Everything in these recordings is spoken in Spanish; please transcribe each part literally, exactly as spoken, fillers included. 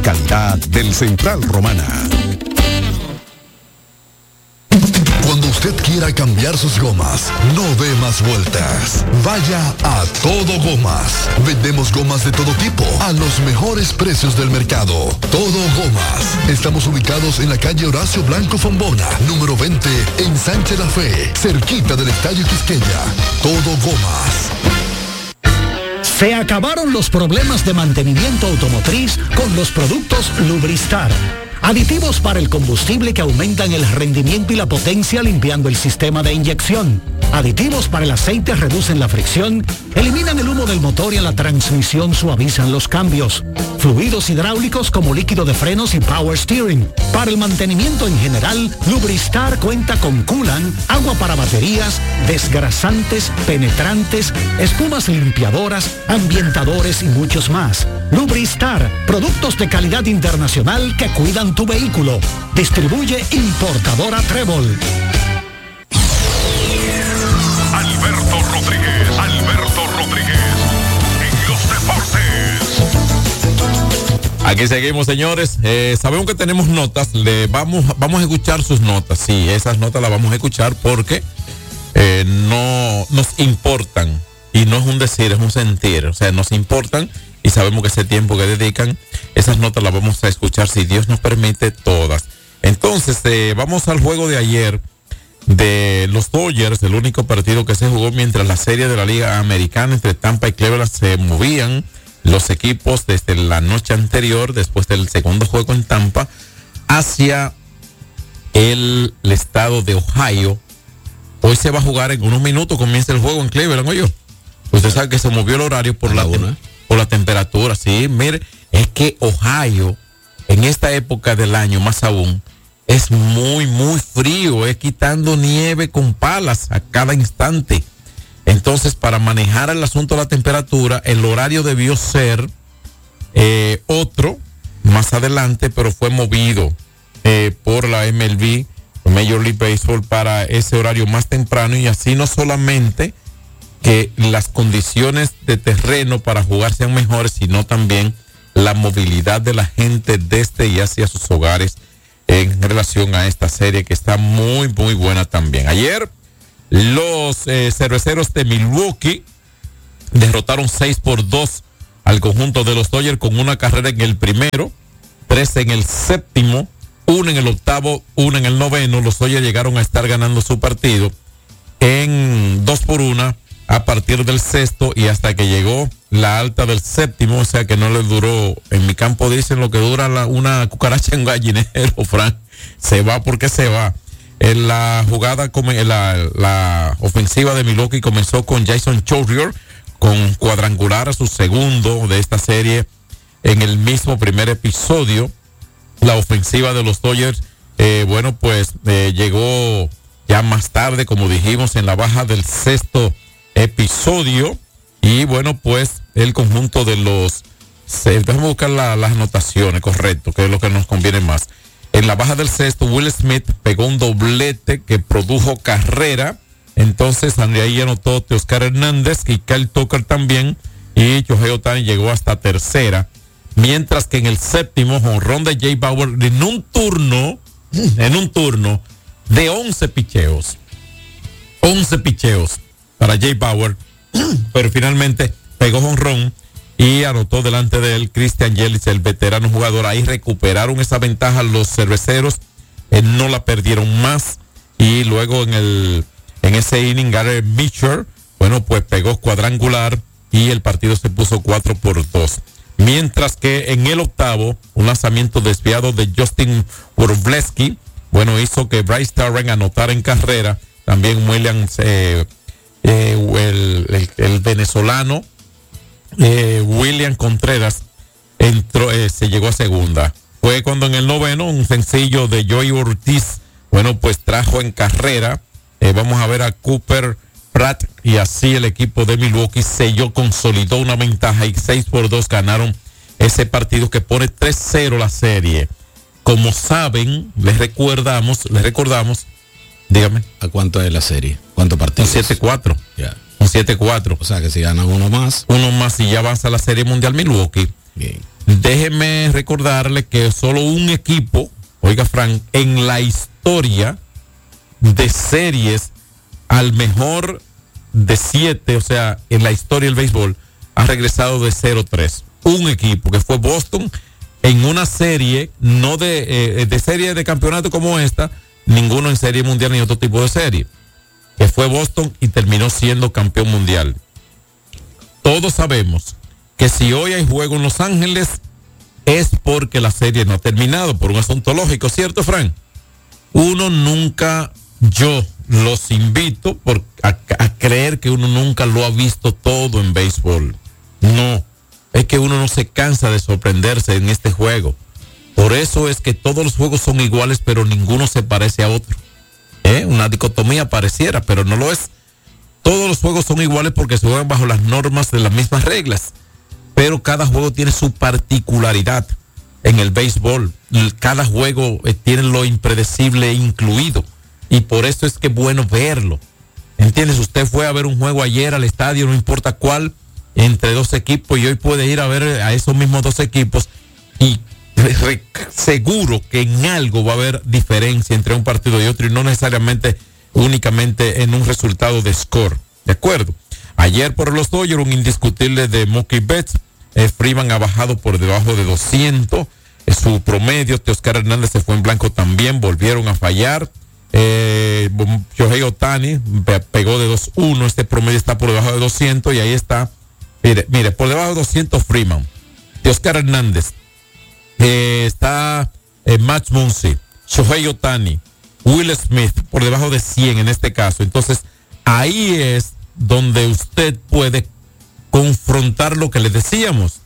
calidad del Central Romana. Cuando usted quiera cambiar sus gomas, no dé más vueltas. Vaya a Todo Gomas. Vendemos gomas de todo tipo a los mejores precios del mercado. Todo Gomas. Estamos ubicados en la calle Horacio Blanco Fombona, número veinte, en Sánchez La Fe, cerquita del Estadio Quisqueya. Todo Gomas. Se acabaron los problemas de mantenimiento automotriz con los productos Lubristar. Aditivos para el combustible que aumentan el rendimiento y la potencia limpiando el sistema de inyección. Aditivos para el aceite reducen la fricción, eliminan el humo del motor y en la transmisión suavizan los cambios. Fluidos hidráulicos como líquido de frenos y power steering. Para el mantenimiento en general, Lubristar cuenta con coolant, agua para baterías, desgrasantes, penetrantes, espumas limpiadoras, ambientadores y muchos más. Lubristar, productos de calidad internacional que cuidan tu vehículo. Distribuye importadora Trébol. Alberto Rodríguez, Alberto Rodríguez, en los deportes. Aquí seguimos, señores. Eh, sabemos que tenemos notas. Le vamos, vamos a escuchar sus notas. Sí, esas notas las vamos a escuchar porque eh, no nos importan. Y no es un decir, es un sentir. O sea, nos importan y sabemos que ese tiempo que dedican, esas notas las vamos a escuchar, si Dios nos permite, todas. Entonces, eh, vamos al juego de ayer de los Dodgers, el único partido que se jugó mientras la serie de la Liga Americana entre Tampa y Cleveland se movían los equipos desde la noche anterior, después del segundo juego en Tampa, hacia el, el estado de Ohio. Hoy se va a jugar en unos minutos, comienza el juego en Cleveland, oye. Usted sabe que se movió el horario por la, la por la temperatura, sí. Mire, es que Ohio, en esta época del año más aún, es muy, muy frío, es quitando nieve con palas a cada instante. Entonces, para manejar el asunto de la temperatura, el horario debió ser eh, otro más adelante, pero fue movido eh, por la M L B, Major League Baseball, para ese horario más temprano, y así no solamente que las condiciones de terreno para jugar sean mejores, sino también la movilidad de la gente desde y hacia sus hogares en relación a esta serie que está muy, muy buena también. Ayer los eh, cerveceros de Milwaukee derrotaron seis por dos al conjunto de los Dodgers con una carrera en el primero, tres en el séptimo, una en el octavo, una en el noveno. Los Dodgers llegaron a estar ganando su partido en dos por una a partir del sexto y hasta que llegó la alta del séptimo, o sea que no le duró. En mi campo dicen lo que dura la, una cucaracha en un gallinero, Frank. Se va porque se va. En la jugada, la, la ofensiva de Milwaukee comenzó con Jason Chourio, con cuadrangular a su segundo de esta serie en el mismo primer episodio. La ofensiva de los Dodgers, eh, bueno, pues eh, llegó ya más tarde, como dijimos, en la baja del sexto episodio. Y bueno, pues el conjunto de los, se, déjame buscar la, las anotaciones, correcto, que es lo que nos conviene más. En la baja del sexto, Will Smith pegó un doblete que produjo carrera. Entonces, de ahí anotó Teoscar Hernández y Kyle Tucker también. Y Shohei Ohtani llegó hasta tercera. Mientras que en el séptimo, jonrón de Jay Bauer en un turno, en un turno de once picheos. once picheos para Jay Bauer. Pero finalmente pegó jonrón y anotó delante de él Christian Yelich, el veterano jugador. Ahí recuperaron esa ventaja los cerveceros, eh, no la perdieron más. Y luego en el en ese inning, Gary Mitchell, bueno, pues pegó cuadrangular y el partido se puso cuatro por dos. Mientras que en el octavo, un lanzamiento desviado de Justin Wroblewski, bueno, hizo que Bryce Terran anotara en carrera. También Williams, eh, eh, el, el, el venezolano, Eh, William Contreras entró, eh, se llegó a segunda. Fue cuando en el noveno un sencillo de Joey Ortiz, bueno, pues trajo en carrera, eh, vamos a ver a Cooper Pratt, y así el equipo de Milwaukee selló, consolidó una ventaja y seis por dos ganaron ese partido que pone tres cero la serie. Como saben, les recordamos, les recordamos, dígame. ¿A cuánto es la serie? ¿Cuántos partidos? siete cuatro. Ya. Un siete cuatro. O sea que si ganan uno más. Uno más y ya avanza la Serie Mundial Milwaukee. Bien. Déjeme recordarle que solo un equipo, oiga Frank, en la historia de series al mejor de siete, o sea, en la historia del béisbol, ha regresado de cero tres. Un equipo que fue Boston en una serie, no de, eh, de serie de campeonato como esta, ninguno en serie mundial ni otro tipo de serie, que fue Boston y terminó siendo campeón mundial. Todos sabemos que si hoy hay juego en Los Ángeles es porque la serie no ha terminado, por un asunto lógico, ¿cierto, Frank? Uno nunca, yo los invito por, a, a creer que uno nunca lo ha visto todo en béisbol. No, es que uno no se cansa de sorprenderse en este juego. Por eso es que todos los juegos son iguales, pero ninguno se parece a otro. ¿Eh? Una dicotomía pareciera, pero no lo es. Todos los juegos son iguales porque se juegan bajo las normas de las mismas reglas, pero cada juego tiene su particularidad. En el béisbol, cada juego eh, tiene lo impredecible incluido, y por eso es que es bueno verlo. ¿Entiendes? Usted fue a ver un juego ayer al estadio, no importa cuál, entre dos equipos, y hoy puede ir a ver a esos mismos dos equipos y re, re, seguro que en algo va a haber diferencia entre un partido y otro, y no necesariamente únicamente en un resultado de score. ¿De acuerdo? Ayer por los Dodgers, un indiscutible de Mookie Betts. Eh, Freeman ha bajado por debajo de doscientos. Eh, su promedio, Teoscar Hernández se fue en blanco también, volvieron a fallar. Eh, Shohei Ohtani pe- pegó de dos uno, este promedio está por debajo de doscientos, y ahí está. Mire, mire, por debajo de doscientos Freeman. Teoscar Hernández. Eh, está eh, Max Muncy, Shohei Ohtani, Will Smith, por debajo de cien en este caso. Entonces, ahí es donde usted puede confrontar lo que le decíamos,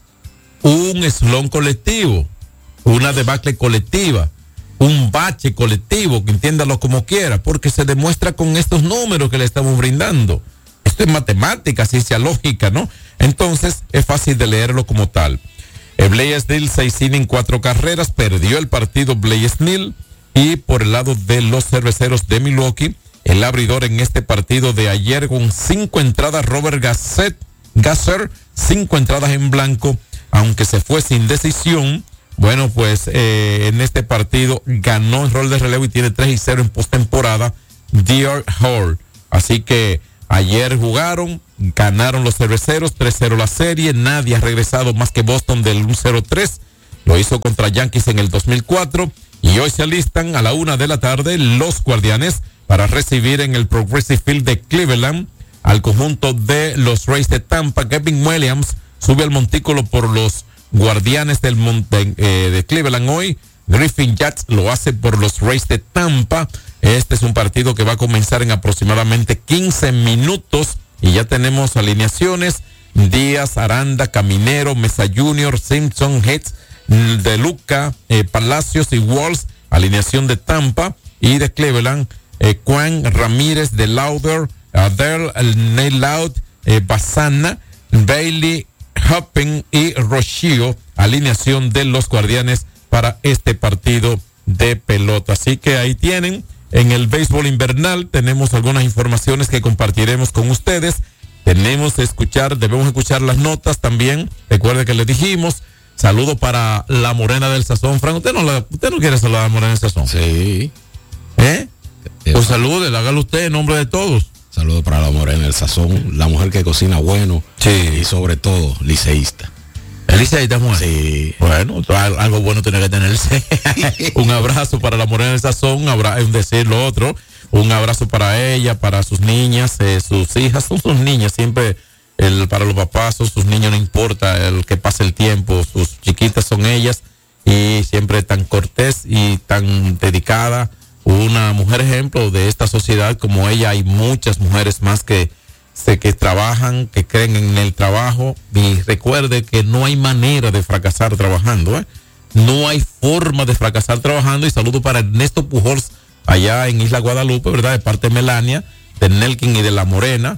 un slump colectivo, una debacle colectiva, un bache colectivo, que entiéndalo como quiera, porque se demuestra con estos números que le estamos brindando. Esto es matemática, ciencia lógica, ¿no? Entonces es fácil de leerlo como tal. El Blake Snell, seis innings, cuatro carreras, perdió el partido Blake Snell. Y por el lado de los Cerveceros de Milwaukee, el abridor en este partido de ayer con cinco entradas, Robert Gasset, Gasser, cinco entradas en blanco, aunque se fue sin decisión. Bueno, pues eh, en este partido ganó el rol de relevo y tiene tres y cero en postemporada, Dear Hall. Así que ayer jugaron, ganaron los Cerveceros, tres cero la serie. Nadie ha regresado más que Boston del uno cero tres. Lo hizo contra Yankees en el dos mil cuatro. Y hoy se alistan a la una de la tarde los Guardianes para recibir en el Progressive Field de Cleveland al conjunto de los Rays de Tampa. Kevin Williams sube al montículo por los Guardianes del monte, eh, de Cleveland hoy. Griffin Jax lo hace por los Rays de Tampa. Este es un partido que va a comenzar en aproximadamente quince minutos y ya tenemos alineaciones: Díaz, Aranda, Caminero, Mesa Junior, Simpson, Hetz, de Luca, eh, Palacios y Walls. Alineación de Tampa. Y de Cleveland, eh, Juan Ramírez, de Lauder, Adele, Neil Loud, eh, Basana, Bailey, Hopping y Rochio. Alineación de los Guardianes para este partido de pelota. Así que ahí tienen. En el béisbol invernal tenemos algunas informaciones que compartiremos con ustedes. Tenemos que escuchar, debemos escuchar las notas también. Recuerde que le dijimos, saludo para la Morena del Sazón. Frank, ¿usted no, la, usted no quiere saludar a la Morena del Sazón? Sí. ¿Eh? Pues salúdele, hágalo usted en nombre de todos. Saludo para la Morena del Sazón, la mujer que cocina bueno. Sí. Y sobre todo, liceísta. ¿El liceísta es mujer? Sí. Bueno, algo bueno tiene que tenerse. Un abrazo para la Morena del Sazón, un abrazo, decir lo otro. Un abrazo para ella, para sus niñas, eh, sus hijas, son sus niñas, siempre el, para los papás, son sus niños, no importa el que pase el tiempo, sus chiquitas son ellas, y siempre tan cortés y tan dedicada, una mujer ejemplo de esta sociedad. Como ella hay muchas mujeres más que, que trabajan, que creen en el trabajo, y recuerde que no hay manera de fracasar trabajando, ¿eh? No hay forma de fracasar trabajando. Y saludo para Ernesto Pujols, allá en Isla Guadalupe, ¿verdad? De parte de Melania, de Nelkin y de la Morena.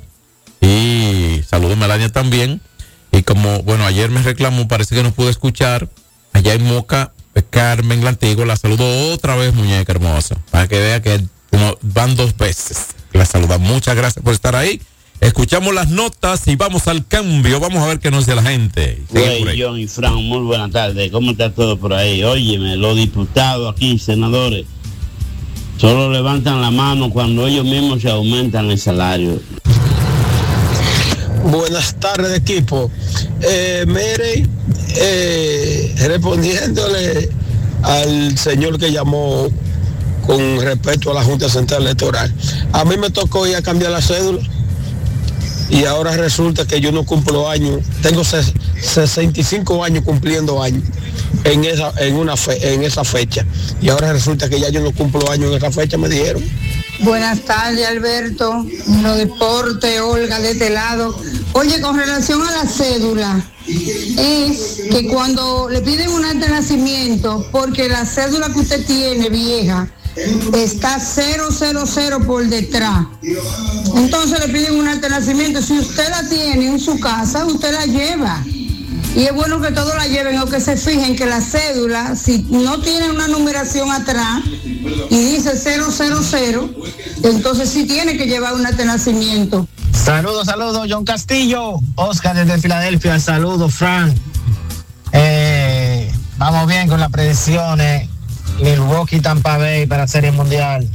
Y saludo a Melania también. Y como, bueno, ayer me reclamó, parece que no pude escuchar, allá en Moca, Carmen la Antigua, la saludo otra vez, muñeca hermosa, para que vea que como van dos veces. La saluda, muchas gracias por estar ahí. Escuchamos las notas y vamos al cambio. Vamos a ver qué nos dice la gente. Hey, John y Fran, muy buenas tardes. ¿Cómo está todo por ahí? Óyeme, los diputados aquí, senadores, solo levantan la mano cuando ellos mismos se aumentan el salario. Buenas tardes, equipo. Eh, mire, eh, respondiéndole al señor que llamó con respecto a la Junta Central Electoral, a mí me tocó ir a cambiar la cédula y ahora resulta que yo no cumplo años. Tengo sesenta y cinco años cumpliendo años en esa en una fe, en esa fecha, y ahora resulta que ya yo no cumplo años en esa fecha, me dijeron. Buenas tardes, Alberto. Los deportes, Olga, de este lado. Oye, con relación a la cédula, es que cuando le piden un acta de nacimiento, porque la cédula que usted tiene, vieja, está cero cero cero por detrás. Entonces le piden un acta de nacimiento. Si usted la tiene en su casa, usted la lleva. Y es bueno que todos la lleven, o que se fijen que la cédula, si no tiene una numeración atrás y dice cero cero cero, entonces sí tiene que llevar un acta de nacimiento. Saludos, saludos, John Castillo. Oscar desde Filadelfia. Saludos, Frank. Eh, vamos bien con las predicciones. Milwaukee, Tampa Bay para Serie Mundial.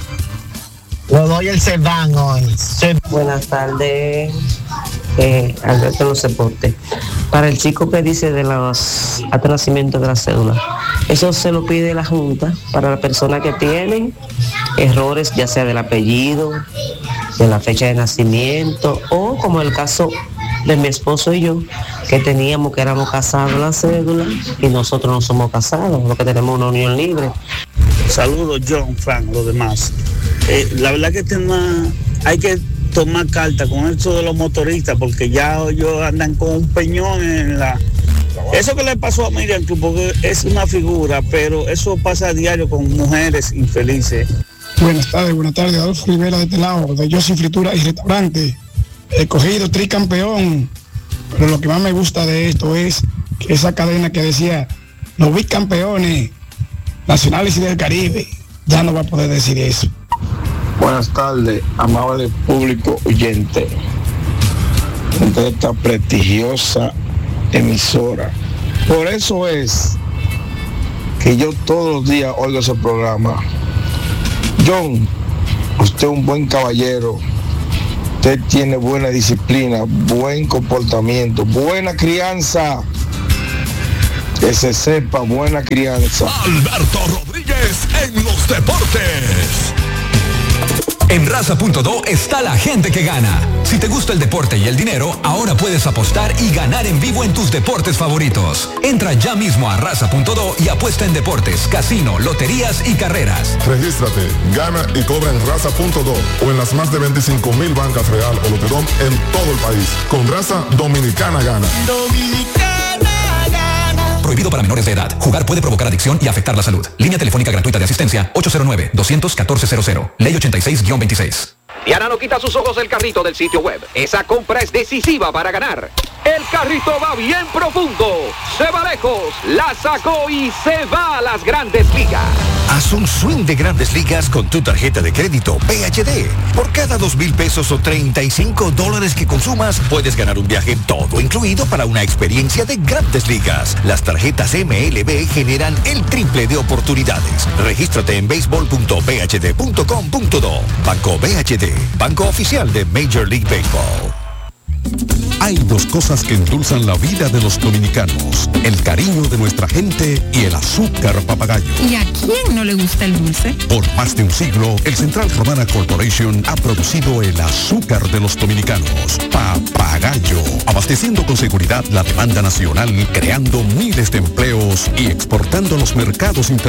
Lo doy el se van hoy. Sí. Buenas tardes, eh, Alberto Los Deportes. Para el chico que dice de los actas de nacimiento de la cédula, eso se lo pide la Junta para la persona que tiene errores, ya sea del apellido, de la fecha de nacimiento, o como el caso de mi esposo y yo, que teníamos que éramos casados en la cédula y nosotros no somos casados, lo que tenemos una unión libre. Saludos, John, Frank, los demás. Eh, la verdad que este tema hay que tomar carta con esto de los motoristas, porque ya ellos andan con un peñón en la... Eso que le pasó a Miriam, porque es una figura, pero eso pasa a diario con mujeres infelices. Buenas tardes, buenas tardes, Adolfo Rivera de este lado, de Yossi Fritura y Restaurante, he cogido tricampeón, pero lo que más me gusta de esto es que esa cadena que decía los bicampeones nacionales y del Caribe, ya no va a poder decir eso. Buenas tardes, amable público oyente de esta prestigiosa emisora. Por eso es que yo todos los días oigo ese programa. John, usted es un buen caballero, usted tiene buena disciplina, buen comportamiento, buena crianza, que se sepa, buena crianza. Alberto Rodríguez en los deportes. En Raza punto do está la gente que gana. Si te gusta el deporte y el dinero, ahora puedes apostar y ganar en vivo en tus deportes favoritos. Entra ya mismo a Raza punto do y apuesta en deportes, casino, loterías y carreras. Regístrate, gana y cobra en Raza punto do o en las más de veinticinco mil bancas Real o Loterón en todo el país. Con Raza, Dominicana gana. Dominicana gana. Prohibido para menores de edad. Jugar puede provocar adicción y afectar la salud. Línea telefónica gratuita de asistencia ocho cero nueve, dos uno cuatro cero cero. Ley ochenta y seis guión veintiséis. Diana no quita sus ojos del carrito del sitio web. Esa compra es decisiva para ganar. El carrito va bien profundo, se va lejos, la sacó y se va a las Grandes Ligas. Haz un swing de Grandes Ligas con tu tarjeta de crédito P H D. Por cada dos mil pesos o treinta y cinco dólares que consumas, puedes ganar un viaje todo incluido para una experiencia de Grandes Ligas. Las tarjetas M L B generan el triple de oportunidades. Regístrate en béisbol punto b h d punto com punto do. Banco B H D, banco oficial de Major League Baseball. Hay dos cosas que endulzan la vida de los dominicanos: el cariño de nuestra gente y el azúcar papagayo. ¿Y a quién no le gusta el dulce? Por más de un siglo, el Central Romana Corporation ha producido el azúcar de los dominicanos, Papagayo, abasteciendo con seguridad la demanda nacional, creando miles de empleos y exportando a los mercados internacionales